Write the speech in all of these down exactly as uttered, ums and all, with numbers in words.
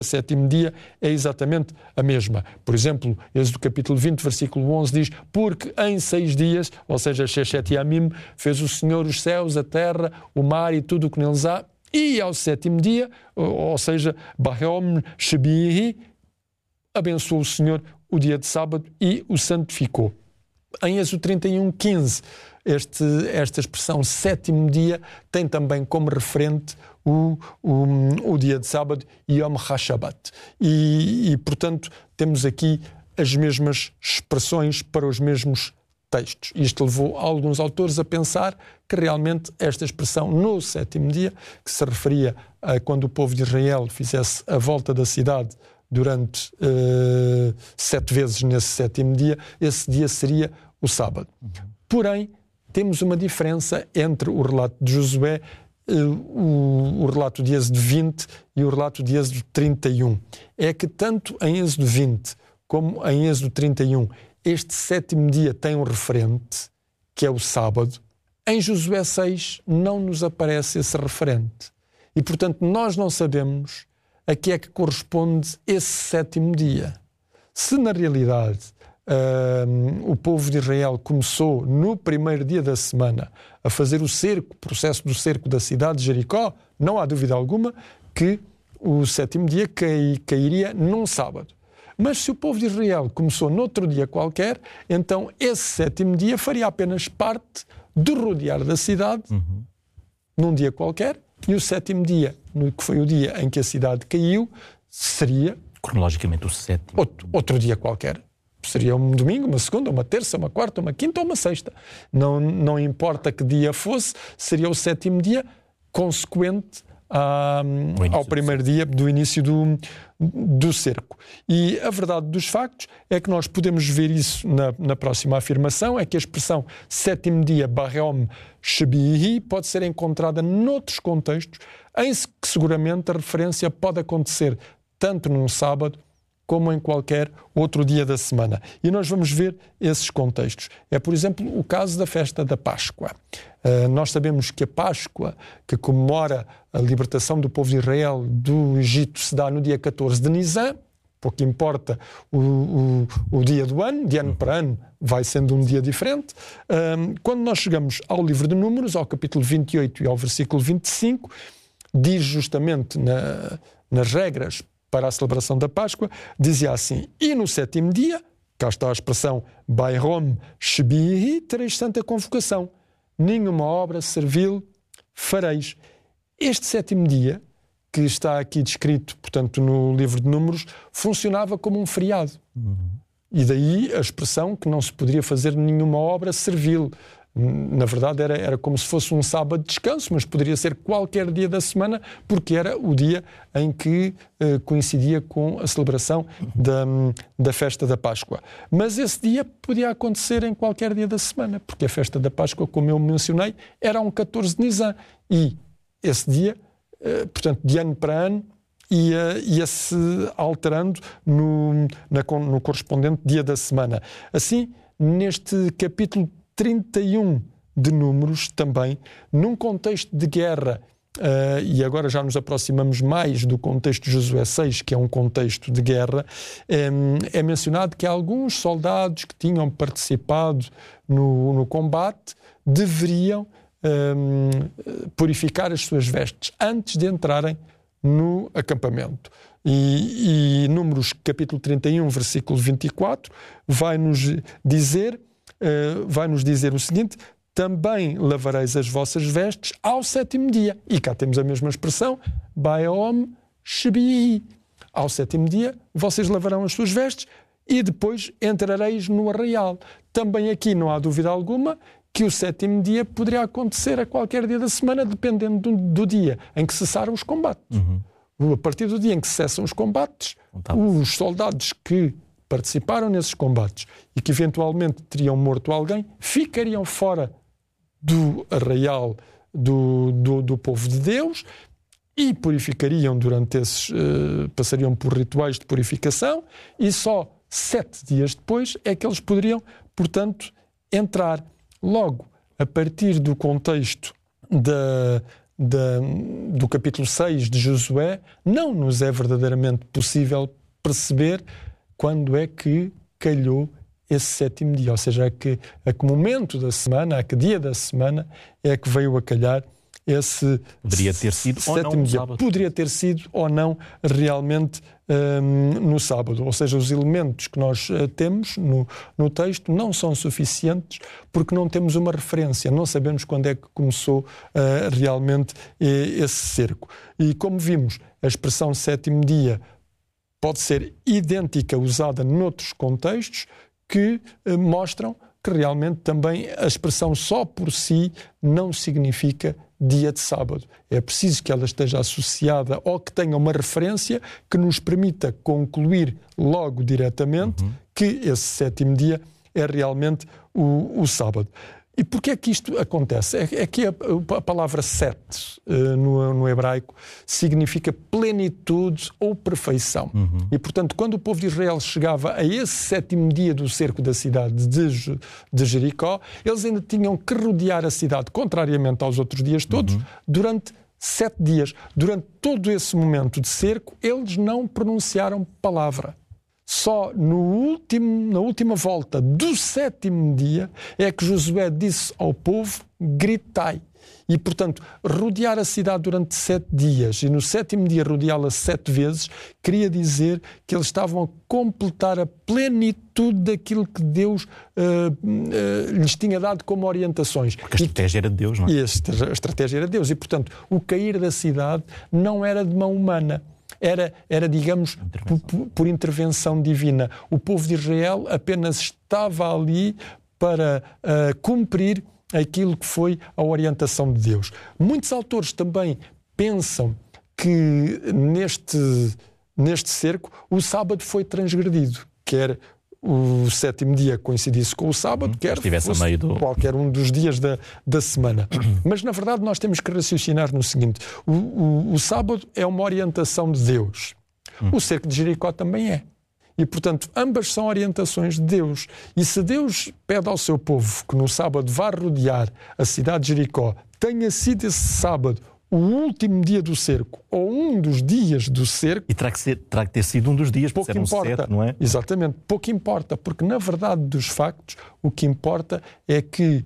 sétimo dia é exatamente a mesma. Por exemplo, Êxodo capítulo vinte, versículo onze diz: porque em seis dias, ou seja, Sheshet Yamim, fez o Senhor os céus, a terra, o mar e tudo o que neles há, e ao sétimo dia, ou seja, Bahom Shebihi, abençoou o Senhor o dia de sábado e o santificou. Em Êxodo trinta e um, quinze, este, esta expressão sétimo dia tem também como referente o, o, o dia de sábado, Yom HaShabbat. E, e, portanto, temos aqui as mesmas expressões para os mesmos textos. Isto levou alguns autores a pensar que realmente esta expressão no sétimo dia, que se referia a quando o povo de Israel fizesse a volta da cidade durante uh, sete vezes nesse sétimo dia, esse dia seria o sábado. Uhum. Porém, temos uma diferença entre o relato de Josué, uh, o, o relato de Êxodo vinte e o relato de Êxodo trinta e um. É que tanto em Êxodo vinte como em Êxodo trinta e um, este sétimo dia tem um referente, que é o sábado. Em Josué seis não nos aparece esse referente. E, portanto, nós não sabemos a que é que corresponde esse sétimo dia. Se, na realidade, uh, o povo de Israel começou no primeiro dia da semana a fazer o cerco, o processo do cerco da cidade de Jericó, não há dúvida alguma que o sétimo dia cai, cairia num sábado. Mas se o povo de Israel começou noutro dia qualquer, então esse sétimo dia faria apenas parte do rodear da cidade, uhum. num dia qualquer, e o sétimo dia, que foi o dia em que a cidade caiu, seria... cronologicamente o sétimo. Outro, outro dia qualquer. Seria um domingo, uma segunda, uma terça, uma quarta, uma quinta ou uma sexta. Não, não importa que dia fosse, seria o sétimo dia consequente a, ao primeiro dia do início do, do cerco. E a verdade dos factos é que nós podemos ver isso na, na próxima afirmação, é que a expressão sétimo dia, Bahom Shebihi, pode ser encontrada noutros contextos, em que seguramente a referência pode acontecer tanto num sábado como em qualquer outro dia da semana. E nós vamos ver esses contextos. É, por exemplo, o caso da festa da Páscoa. Uh, nós sabemos que a Páscoa, que comemora a libertação do povo de Israel do Egito, se dá no dia catorze de Nisan, pouco importa o, o, o dia do ano, de ano para ano vai sendo um dia diferente. Uh, quando nós chegamos ao livro de Números, ao capítulo vinte e oito e ao versículo vinte e cinco, diz justamente na, nas regras para a celebração da Páscoa, dizia assim: e no sétimo dia, cá está a expressão Bahom Shebihi, tereis santa convocação, nenhuma obra servil fareis. Este sétimo dia, que está aqui descrito, portanto, no livro de Números, funcionava como um feriado. Uhum. E daí a expressão que não se poderia fazer nenhuma obra servil. Na verdade era, era como se fosse um sábado de descanso, mas poderia ser qualquer dia da semana, porque era o dia em que uh, coincidia com a celebração da, da festa da Páscoa. Mas esse dia podia acontecer em qualquer dia da semana, porque a festa da Páscoa, como eu mencionei, era um catorze de Nisan. E esse dia, uh, portanto, de ano para ano, ia, ia-se alterando no, na, no correspondente dia da semana. Assim, neste capítulo trinta e um de Números também, num contexto de guerra, uh, e agora já nos aproximamos mais do contexto de Josué seis, que é um contexto de guerra, um, é mencionado que alguns soldados que tinham participado no, no combate deveriam um, purificar as suas vestes antes de entrarem no acampamento. E, e Números capítulo trinta e um, versículo vinte e quatro, vai-nos dizer Uh, vai-nos dizer o seguinte: também lavareis as vossas vestes ao sétimo dia. E cá temos a mesma expressão, Bahom Shebihi. Ao sétimo dia vocês lavarão as suas vestes e depois entrareis no arraial. Também aqui não há dúvida alguma que o sétimo dia poderia acontecer a qualquer dia da semana, dependendo do, do dia em que cessaram os combates. Uhum. A partir do dia em que cessam os combates, os soldados que participaram nesses combates e que eventualmente teriam morto alguém, ficariam fora do arraial do, do, do povo de Deus e purificariam durante esses, uh, passariam por rituais de purificação, e só sete dias depois é que eles poderiam, portanto, entrar. Logo, a partir do contexto da, da, do capítulo seis de Josué, não nos é verdadeiramente possível perceber quando é que calhou esse sétimo dia, ou seja, a que, a que momento da semana, a que dia da semana é que veio a calhar esse Poderia ter sido sétimo ou não dia. sábado. Poderia ter sido ou não realmente hum, no sábado. Ou seja, os elementos que nós uh, temos no, no texto não são suficientes porque não temos uma referência, não sabemos quando é que começou uh, realmente uh, esse cerco. E como vimos, a expressão sétimo dia pode ser idêntica, usada noutros contextos que uh, mostram que realmente também a expressão só por si não significa dia de sábado. É preciso que ela esteja associada ou que tenha uma referência que nos permita concluir logo diretamente uhum. que esse sétimo dia é realmente o, o sábado. E porquê é que isto acontece? É, é que a, a palavra sete uh, no, no hebraico significa plenitude ou perfeição. Uhum. E, portanto, quando o povo de Israel chegava a esse sétimo dia do cerco da cidade de, de Jericó, eles ainda tinham que rodear a cidade, contrariamente aos outros dias todos, uhum. durante sete dias. Durante todo esse momento de cerco, eles não pronunciaram palavra. Só no último, na última volta do sétimo dia é que Josué disse ao povo, gritai. E, portanto, rodear a cidade durante sete dias e no sétimo dia rodeá-la sete vezes, queria dizer que eles estavam a completar a plenitude daquilo que Deus uh, uh, lhes tinha dado como orientações. Porque a estratégia era de Deus, não é? E a estratégia era de Deus. E, portanto, o cair da cidade não era de mão humana. Era, era, digamos, intervenção. Por, por intervenção divina. O povo de Israel apenas estava ali para uh, cumprir aquilo que foi a orientação de Deus. Muitos autores também pensam que neste, neste cerco o sábado foi transgredido, quer o sétimo dia coincidisse com o sábado, uhum. quer fosse meio do... qualquer um dos dias da, da semana. Mas, na verdade, nós temos que raciocinar no seguinte. O, o, o sábado é uma orientação de Deus. Uhum. O cerco de Jericó também é. E, portanto, ambas são orientações de Deus. E se Deus pede ao seu povo que no sábado vá rodear a cidade de Jericó, tenha sido esse sábado o último dia do cerco, ou um dos dias do cerco... E terá que, ser, terá que ter sido um dos dias, porque pouco importa, sete, não é? Exatamente, pouco importa, porque na verdade dos factos, o que importa é que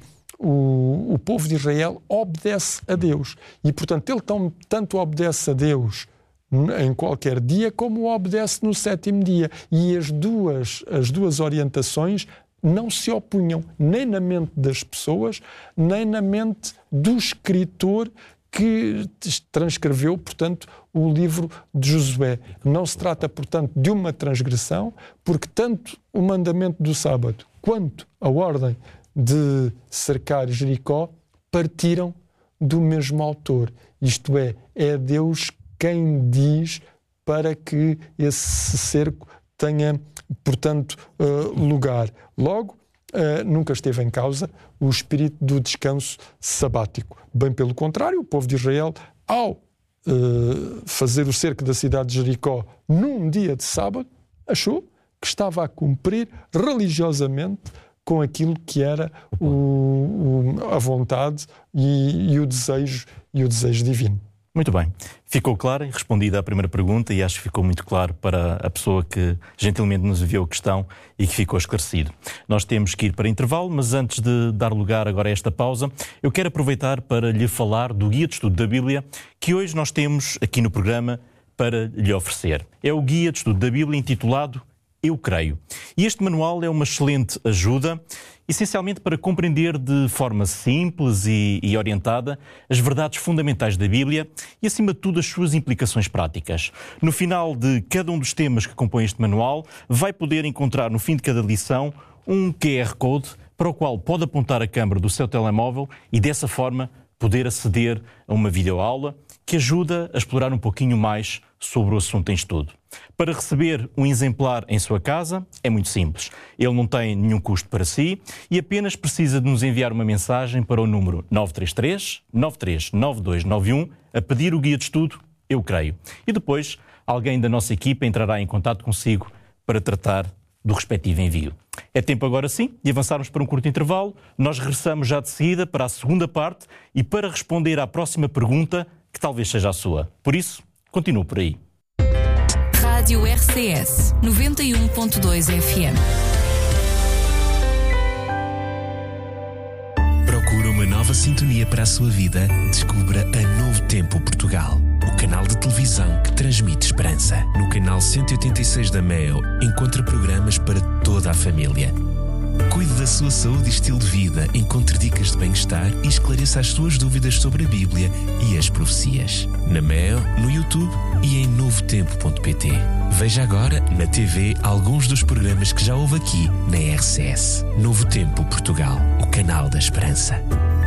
o, o povo de Israel obedece a Deus. E, portanto, ele tão, tanto obedece a Deus em qualquer dia, como obedece no sétimo dia. E as duas, as duas orientações não se opunham, nem na mente das pessoas, nem na mente do escritor que transcreveu, portanto, o livro de Josué. Não se trata, portanto, de uma transgressão, porque tanto o mandamento do sábado quanto a ordem de cercar Jericó partiram do mesmo autor. Isto é, é Deus quem diz para que esse cerco tenha, portanto, lugar. Logo, Uh, nunca esteve em causa o espírito do descanso sabático. Bem pelo contrário, o povo de Israel, ao uh, fazer o cerco da cidade de Jericó num dia de sábado, achou que estava a cumprir religiosamente com aquilo que era o, o, a vontade e, e, o desejo, e o desejo divino. Muito bem. Ficou clara e respondida a primeira pergunta e acho que ficou muito claro para a pessoa que gentilmente nos enviou a questão e que ficou esclarecido. Nós temos que ir para intervalo, mas antes de dar lugar agora a esta pausa, eu quero aproveitar para lhe falar do Guia de Estudo da Bíblia que hoje nós temos aqui no programa para lhe oferecer. É o Guia de Estudo da Bíblia intitulado Eu Creio. E este manual é uma excelente ajuda, essencialmente para compreender de forma simples e, e orientada as verdades fundamentais da Bíblia e, acima de tudo, as suas implicações práticas. No final de cada um dos temas que compõem este manual, vai poder encontrar no fim de cada lição um Q R Code para o qual pode apontar a câmara do seu telemóvel e, dessa forma, poder aceder a uma videoaula que ajuda a explorar um pouquinho mais sobre o assunto em estudo. Para receber um exemplar em sua casa, é muito simples. Ele não tem nenhum custo para si e apenas precisa de nos enviar uma mensagem para o número nove três três, nove três nove dois nove um a pedir o Guia de Estudo Eu Creio. E depois, alguém da nossa equipa entrará em contato consigo para tratar do respectivo envio. É tempo agora sim de avançarmos para um curto intervalo. Nós regressamos já de seguida para a segunda parte e para responder à próxima pergunta, que talvez seja a sua. Por isso, continue por aí. Rádio R C S noventa e um ponto dois F M. Procura uma nova sintonia para a sua vida? Descubra a Novo Tempo Portugal, o canal de televisão que transmite esperança. No canal cento e oitenta e seis da Meo, encontra programas para toda a família. Cuide da sua saúde e estilo de vida, encontre dicas de bem-estar e esclareça as suas dúvidas sobre a Bíblia e as profecias. Na Meo, no YouTube e em novo tempo ponto pt. Veja agora na T V alguns dos programas que já houve aqui na R C S. Novo Tempo Portugal, o canal da esperança.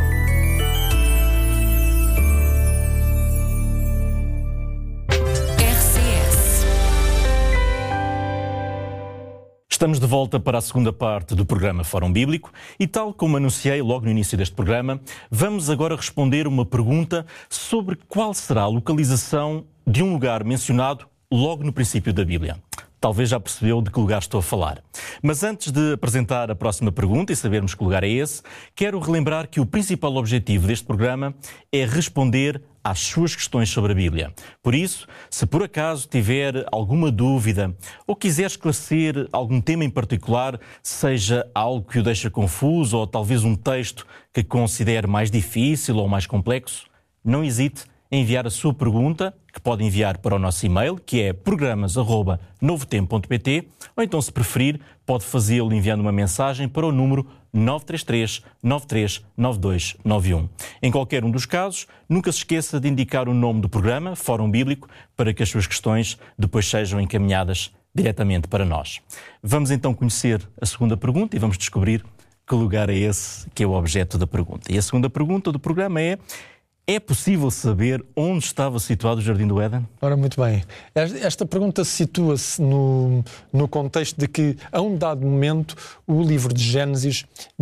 Estamos de volta para a segunda parte do programa Fórum Bíblico e, tal como anunciei logo no início deste programa, vamos agora responder uma pergunta sobre qual será a localização de um lugar mencionado logo no princípio da Bíblia. Talvez já percebeu de que lugar estou a falar. Mas antes de apresentar a próxima pergunta e sabermos que lugar é esse, quero relembrar que o principal objetivo deste programa é responder às suas questões sobre a Bíblia. Por isso, se por acaso tiver alguma dúvida ou quiser esclarecer algum tema em particular, seja algo que o deixa confuso ou talvez um texto que considere mais difícil ou mais complexo, não hesite em enviar a sua pergunta, que pode enviar para o nosso e-mail, que é programas arroba novo tempo ponto pt, ou então, se preferir, pode fazê-lo enviando uma mensagem para o número nove três três, nove três nove dois nove um. Em qualquer um dos casos, nunca se esqueça de indicar o nome do programa, Fórum Bíblico, para que as suas questões depois sejam encaminhadas diretamente para nós. Vamos então conhecer a segunda pergunta e vamos descobrir que lugar é esse que é o objeto da pergunta. E a segunda pergunta do programa é: é possível saber onde estava situado o Jardim do Éden? Ora, muito bem. Esta pergunta situa-se no, no contexto de que, a um dado momento, o livro de Gênesis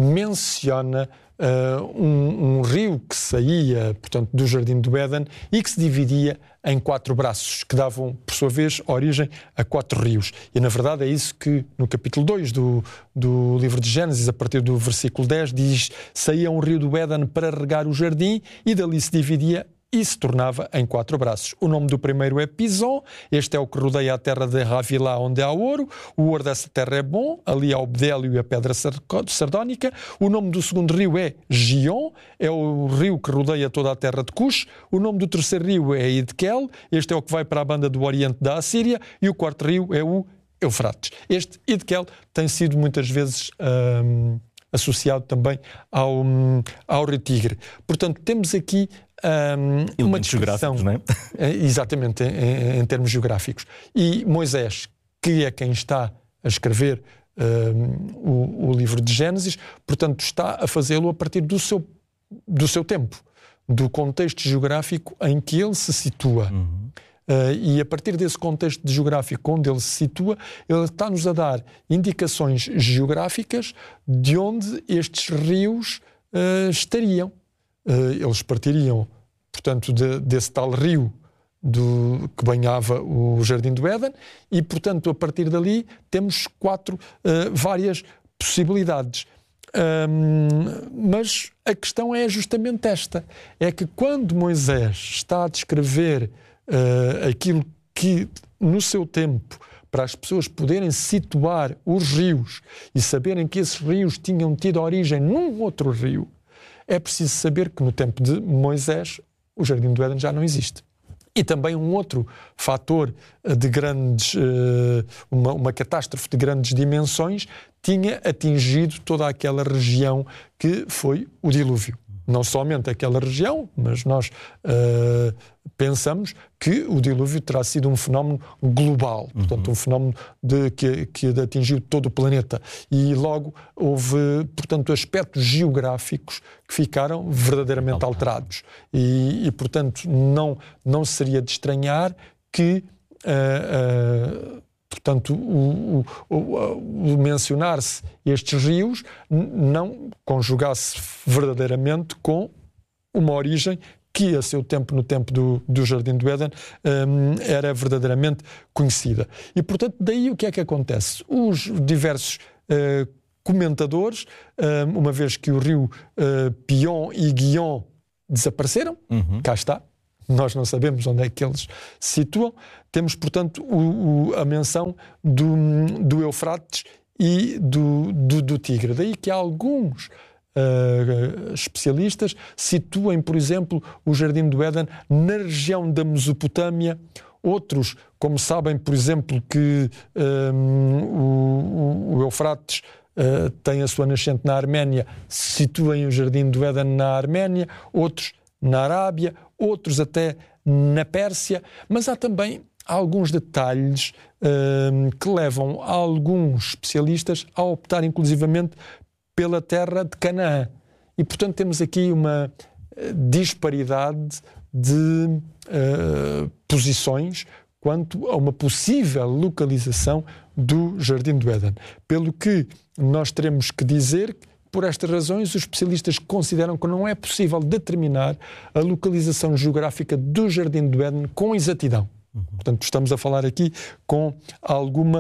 menciona uh, um, um rio que saía, portanto, do Jardim do Éden e que se dividia em quatro braços, que davam, por sua vez, origem a quatro rios. E, na verdade, é isso que, no capítulo dois do, do livro de Gênesis, a partir do versículo dez, diz: saía um rio do Éden para regar o jardim e dali se dividia e se tornava em quatro braços. O nome do primeiro é Pison, este é o que rodeia a terra de Havilá, onde há ouro. O ouro dessa terra é bom, ali há o bedélio e a pedra sardónica. O nome do segundo rio é Gion, é o rio que rodeia toda a terra de Cush. O nome do terceiro rio é Idkel, este é o que vai para a banda do oriente da Assíria. E o quarto rio é o Eufrates. Este Idkel tem sido muitas vezes hum, associado também ao, ao rio Tigre. Portanto, temos aqui Um, uma descrição, não é? Exatamente, em, em termos geográficos. E Moisés, que é quem está a escrever um, o, o livro de Gênesis, portanto, está a fazê-lo a partir do seu, do seu tempo, do contexto geográfico em que ele se situa. Uhum. Uh, e a partir desse contexto geográfico onde ele se situa, ele está-nos a dar indicações geográficas de onde estes rios uh, estariam. Uh, eles partiriam, portanto, de, desse tal rio do, que banhava o Jardim do Éden e, portanto, a partir dali temos quatro, uh, várias possibilidades. Um, mas a questão é justamente esta, é que quando Moisés está a descrever uh, aquilo que, no seu tempo, para as pessoas poderem situar os rios e saberem que esses rios tinham tido origem num outro rio, é preciso saber que no tempo de Moisés o Jardim do Éden já não existe. E também um outro fator de grandes, uma, uma catástrofe de grandes dimensões tinha atingido toda aquela região que foi o dilúvio. Não somente aquela região, mas nós uh, pensamos que o dilúvio terá sido um fenómeno global, uhum. portanto um fenómeno de, que, que atingiu todo o planeta. E logo houve, portanto, aspectos geográficos que ficaram verdadeiramente alterados. E, e portanto, não, não seria de estranhar que... Uh, uh, Portanto, o, o, o, o mencionar-se estes rios não conjugasse verdadeiramente com uma origem que, a seu tempo, no tempo do, do Jardim do Éden, um, era verdadeiramente conhecida. E, portanto, daí o que é que acontece? Os diversos uh, comentadores, uma vez que o rio Pion e Guion desapareceram, uhum. cá está, nós não sabemos onde é que eles se situam. Temos, portanto, o, o, a menção do, do Eufrates e do, do, do Tigre. Daí que alguns uh, especialistas situem, por exemplo, o Jardim do Éden na região da Mesopotâmia. Outros, como sabem, por exemplo, que um, o, o Eufrates uh, tem a sua nascente na Arménia, situem o Jardim do Éden na Arménia, outros na Arábia, outros até na Pérsia, mas há também alguns detalhes uh, que levam alguns especialistas a optar inclusivamente pela terra de Canaã. E, portanto, temos aqui uma disparidade de uh, posições quanto a uma possível localização do Jardim do Éden. Pelo que nós teremos que dizer que, por estas razões, os especialistas consideram que não é possível determinar a localização geográfica do Jardim do Éden com exatidão. Uhum. Portanto, estamos a falar aqui com alguma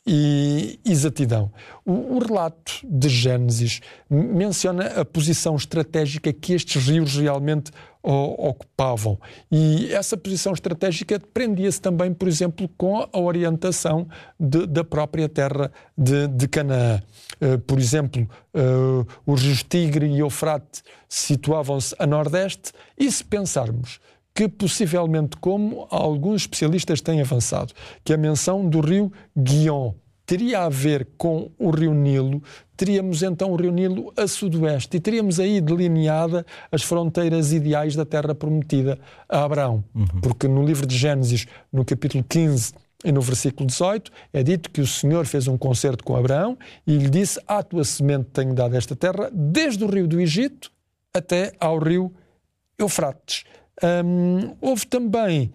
e exatidão. O, o relato de Gênesis menciona a posição estratégica que estes rios realmente o, ocupavam. E essa posição estratégica prendia-se também, por exemplo, com a orientação de, da própria terra de, de Canaã. Uh, por exemplo, uh, os rios Tigre e Eufrates situavam-se a nordeste, e se pensarmos que possivelmente, como alguns especialistas têm avançado, que a menção do rio Guion teria a ver com o rio Nilo, teríamos então o rio Nilo a sudoeste e teríamos aí delineada as fronteiras ideais da terra prometida a Abraão. Uhum. Porque no livro de Gênesis, no capítulo quinze e no versículo dezoito, é dito que o Senhor fez um concerto com Abraão e lhe disse: à tua semente tenho dado esta terra, desde o rio do Egito até ao rio Eufrates. Hum, houve também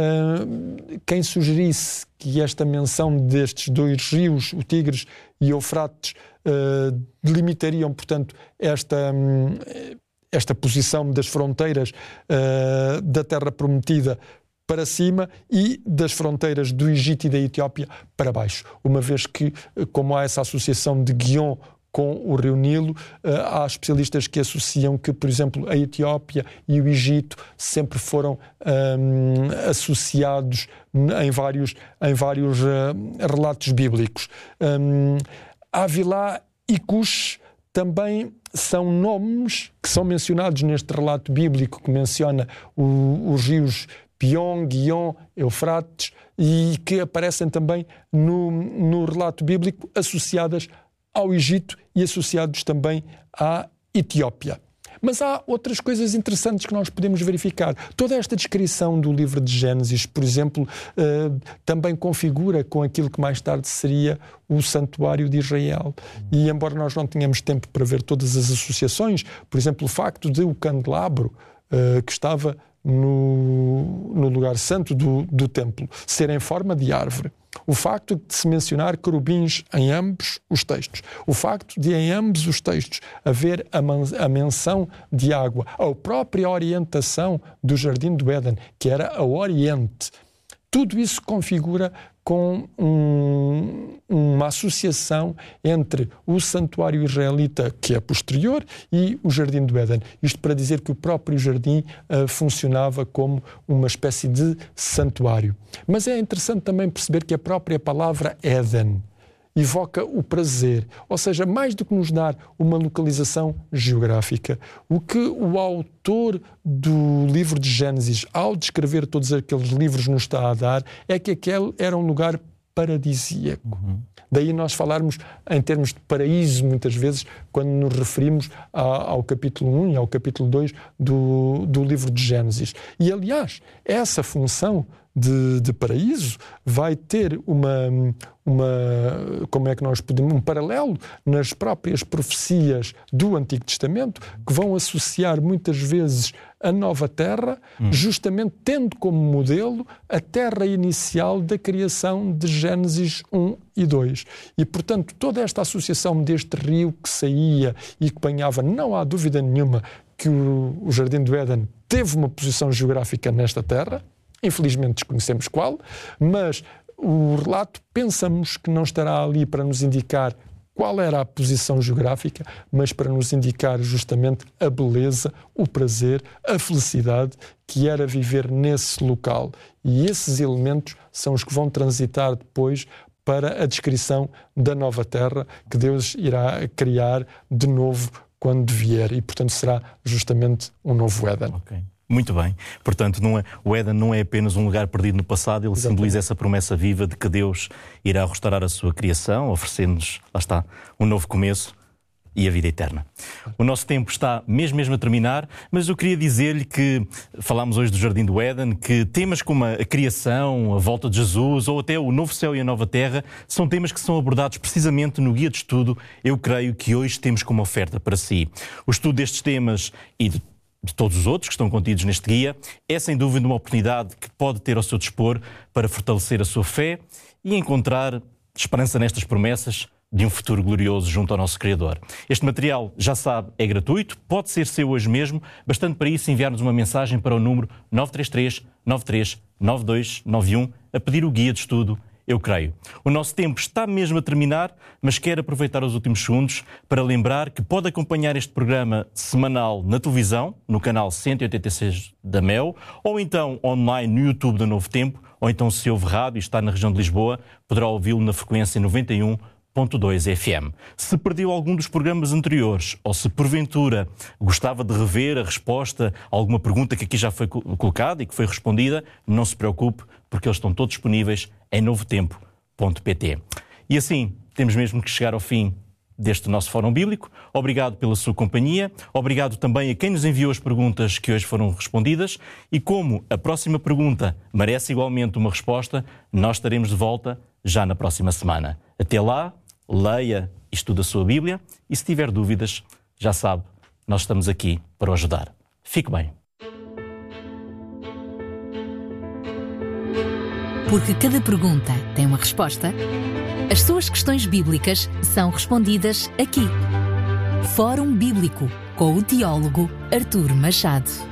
hum, quem sugerisse que esta menção destes dois rios, o Tigres e Eufrates, hum, delimitariam, portanto, esta, hum, esta posição das fronteiras hum, da Terra Prometida para cima e das fronteiras do Egito e da Etiópia para baixo, uma vez que, como há essa associação de Guion com o rio Nilo, há especialistas que associam que, por exemplo, a Etiópia e o Egito sempre foram hum, associados em vários, em vários uh, relatos bíblicos. Hum, Avilá e Cush também são nomes que são mencionados neste relato bíblico que menciona o, os rios Pion, Guion, Eufrates, e que aparecem também no, no relato bíblico associadas ao Egito e associados também à Etiópia. Mas há outras coisas interessantes que nós podemos verificar. Toda esta descrição do livro de Gênesis, por exemplo, uh, também configura com aquilo que mais tarde seria o santuário de Israel. E embora nós não tenhamos tempo para ver todas as associações, por exemplo, o facto de o candelabro uh, que estava no, no lugar santo do, do templo ser em forma de árvore, o facto de se mencionar querubins em ambos os textos, o facto de em ambos os textos haver a, man- a menção de água, a própria orientação do Jardim do Éden, que era a Oriente, tudo isso configura com um, uma associação entre o santuário israelita, que é posterior, e o Jardim do Éden. Isto para dizer que o próprio jardim uh, funcionava como uma espécie de santuário. Mas é interessante também perceber que a própria palavra Éden evoca o prazer, ou seja, mais do que nos dar uma localização geográfica, o que o autor do livro de Gênesis, ao descrever todos aqueles livros, nos está a dar é que aquele era um lugar paradisíaco. Uhum. Daí nós falarmos em termos de paraíso, muitas vezes, quando nos referimos a, ao capítulo um e ao capítulo dois do, do livro de Gênesis. E, aliás, essa função de, de paraíso vai ter uma, uma, como é que nós podemos, um paralelo nas próprias profecias do Antigo Testamento, que vão associar muitas vezes a nova terra, hum. justamente tendo como modelo a terra inicial da criação de Gênesis um e dois. E, portanto, toda esta associação deste rio que saía e que banhava, não há dúvida nenhuma que o, o Jardim do Éden teve uma posição geográfica nesta terra, infelizmente desconhecemos qual, mas o relato pensamos que não estará ali para nos indicar qual era a posição geográfica, mas para nos indicar justamente a beleza, o prazer, a felicidade que era viver nesse local. E esses elementos são os que vão transitar depois para a descrição da nova terra que Deus irá criar de novo quando vier. E, portanto, será justamente um novo Éden. Okay. Muito bem. Portanto, não é, o Éden não é apenas um lugar perdido no passado, ele Exatamente. Simboliza essa promessa viva de que Deus irá restaurar a sua criação, oferecendo-nos, lá está, um novo começo e a vida eterna. O nosso tempo está mesmo, mesmo a terminar, mas eu queria dizer-lhe que falámos hoje do Jardim do Éden, que temas como a criação, a volta de Jesus ou até o novo céu e a nova terra são temas que são abordados precisamente no guia de estudo, eu creio que hoje temos como oferta para si. O estudo destes temas e de de todos os outros que estão contidos neste guia, é sem dúvida uma oportunidade que pode ter ao seu dispor para fortalecer a sua fé e encontrar esperança nestas promessas de um futuro glorioso junto ao nosso Criador. Este material, já sabe, é gratuito, pode ser seu hoje mesmo, bastante para isso enviar-nos uma mensagem para o número nove três três, nove três nove dois nove um a pedir o guia de estudo Eu Creio. O nosso tempo está mesmo a terminar, mas quero aproveitar os últimos segundos para lembrar que pode acompanhar este programa semanal na televisão, no canal cento e oitenta e seis da Mel, ou então online no YouTube da Novo Tempo, ou então se ouve rádio e está na região de Lisboa, poderá ouvi-lo na frequência noventa e um ponto dois F M. Se perdeu algum dos programas anteriores, ou se porventura gostava de rever a resposta a alguma pergunta que aqui já foi colocada e que foi respondida, não se preocupe, porque eles estão todos disponíveis em novo tempo ponto pt. E assim, temos mesmo que chegar ao fim deste nosso Fórum Bíblico. Obrigado pela sua companhia, obrigado também a quem nos enviou as perguntas que hoje foram respondidas, e como a próxima pergunta merece igualmente uma resposta, nós estaremos de volta já na próxima semana. Até lá, leia e estude a sua Bíblia, e se tiver dúvidas, já sabe, nós estamos aqui para o ajudar. Fique bem. Porque cada pergunta tem uma resposta, as suas questões bíblicas são respondidas aqui. Fórum Bíblico, com o teólogo Artur Machado.